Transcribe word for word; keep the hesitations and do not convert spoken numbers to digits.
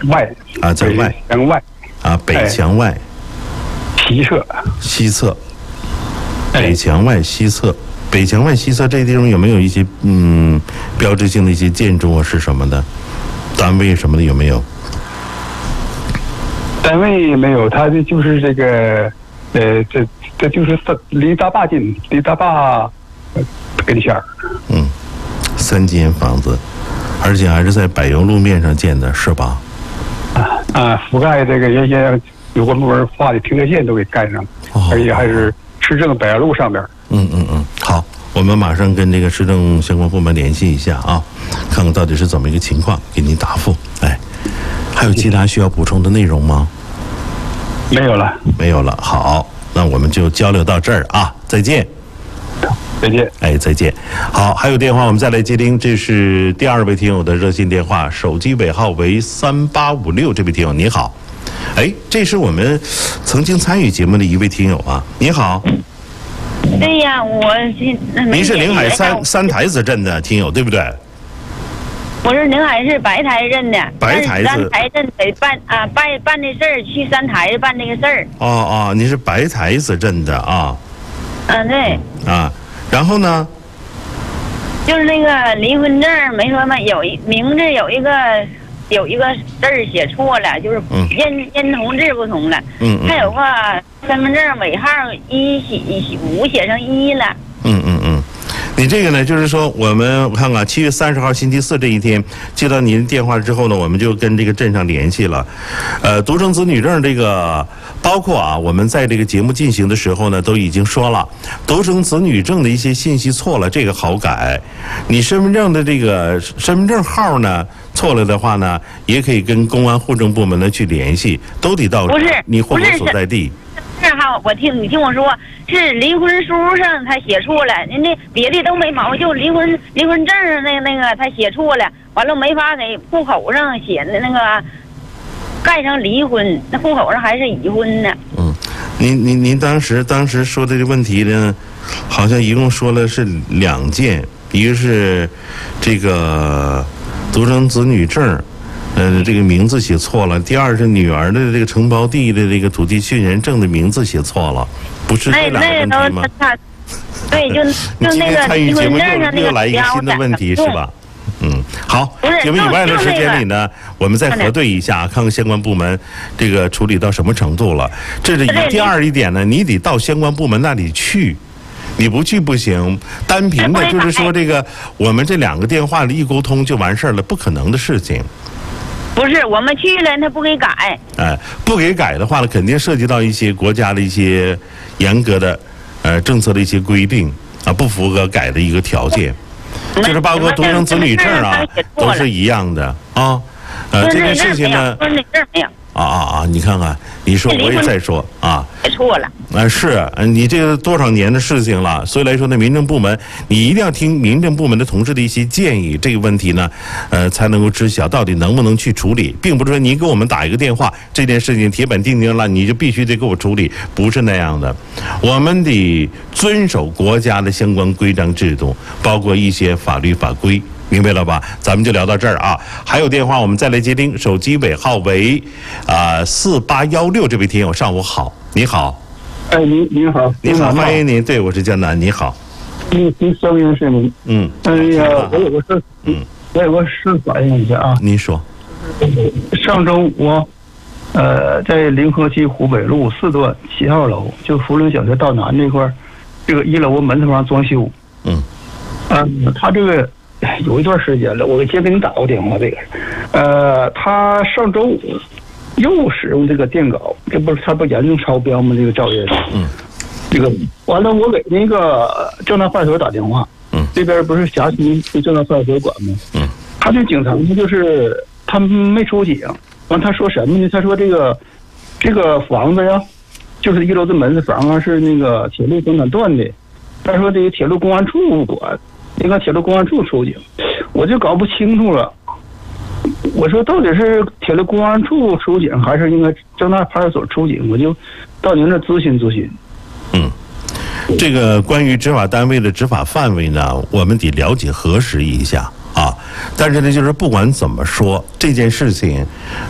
外啊，在外墙外啊，北墙外、 哎、西侧西侧，北墙外西侧。北墙外西侧这地方有没有一些嗯标志性的一些建筑啊？是什么的？单位什么的有没有？ 单位没有，它这就是这个，呃，这这就是离大坝近，离大坝跟前儿。 嗯，三间房子，而且还是在柏油路面上建的，是吧？ 啊啊，覆盖这个原先有关部门画的停车线都给盖上，哦、而且还是市政柏油路上边。 嗯嗯嗯，好，我们马上跟这个市政相关部门联系一下啊，看看到底是怎么一个情况，给您答复。哎，还有其他需要补充的内容吗？ 没有了， 没有了。好，那我们就交流到这儿啊，再见。 再见。 哎，再见。好，还有电话我们再来接听，这是第二位听友的热线电话，手机尾号为三八五六，这位听友你好。哎，这是我们曾经参与节目的一位听友啊，你好。 对呀，我您是临海三三台子镇的听友对不对？ 我是临海市白台镇的， 白台子三台镇得办啊办办的事儿，去三台办这个事儿。 哦哦，你是白台子镇的啊？ 嗯，对。 啊，然后呢？ 就是那个离婚证没说嘛，有一名字有一个有一个字儿写错了，就是因因同志不同了。嗯嗯。还有个身份证尾号一写五写成一了。 嗯嗯嗯。你这个呢，就是说，我们我看看，七月三十号星期四这一天接到您的电话之后呢，我们就跟这个镇上联系了。呃，独生子女证这个，包括啊，我们在这个节目进行的时候呢，都已经说了，独生子女证的一些信息错了，这个好改。你身份证的这个身份证号呢错了的话呢，也可以跟公安户政部门呢去联系，都得到你户口所在地。 是哈，我听你听我说，是离婚书上他写错了，人家别的都没毛病，就离婚离婚证上那个那个他写错了，完了没法给户口上写的那个盖上离婚，那户口上还是已婚呢。 嗯，您您您当时当时说的这个问题呢，好像一共说了是两件，一个是这个独生子女证。呃，这个名字写错了。第二是女儿的这个承包地的这个土地确认证的名字写错了，不是这两个问题吗？ 对，就就那个参与节目又又来一个新的问题是吧？嗯，好。节目以外的时间里呢，我们再核对一下，看看相关部门这个处理到什么程度了。这是一。第二一点呢，你得到相关部门那里去。你不去不行，单凭的就是说这个我们这两个电话里一沟通就完事儿了，不可能的事情。 不是，我们去了，他不给改。 哎，不给改的话呢，肯定涉及到一些国家的一些严格的，呃，政策的一些规定啊，不符合改的一个条件，就是包括独生子女证啊，都是一样的啊。呃，这件事情呢，啊啊啊！你看看，你说我也在说啊， 写错了。 啊，是你这个多少年的事情了，所以来说呢，民政部门你一定要听民政部门的同志的一些建议，这个问题呢，呃，才能够知晓到底能不能去处理，并不是说你给我们打一个电话，这件事情铁板钉钉了，你就必须得给我处理，不是那样的。我们得遵守国家的相关规章制度，包括一些法律法规。明白了吧？咱们就聊到这儿啊。还有电话，我们再来接听，手机尾号为啊四八幺六，这位听友，上午好，你好。 哎，您您好， 你好，欢迎您。对，我是江南，你好。 您您声音是您。嗯。哎呀，我有个事，嗯，我有个事反映一下啊。 您说。 上周我，呃，在临河区湖北路四段七号楼，就福伦小学道南这块儿，这个一楼门头房装修。嗯。嗯，他这个。有一段时间了，我先给你打过电话。这个，呃，他上周五又使用这个电稿，这不是他不严重超标吗？这个照页，嗯，这个完了，我给那个正大派出所打电话，嗯，这边不是辖区对正大派出所管吗？嗯，他这警察呢，就是他没出警，完他说什么呢？他说这个这个房子呀，就是一楼的门子房啊，是那个铁路生产段的，他说这个铁路公安处管。应该铁路公安处出警，我就搞不清楚了。我说到底是铁路公安处出警，还是应该正大派出所出警？我就到您这咨询咨询。 嗯，这个关于执法单位的执法范围呢，我们得了解核实一下啊。但是呢，就是不管怎么说，这件事情